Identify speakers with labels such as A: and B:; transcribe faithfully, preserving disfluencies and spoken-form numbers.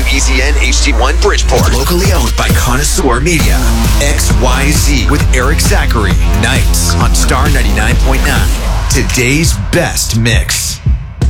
A: E Z N H D one Bridgeport. Locally owned by Connoisseur Media. X Y Z with Eric Zachary. Nights on Star ninety-nine point nine. Today's best mix.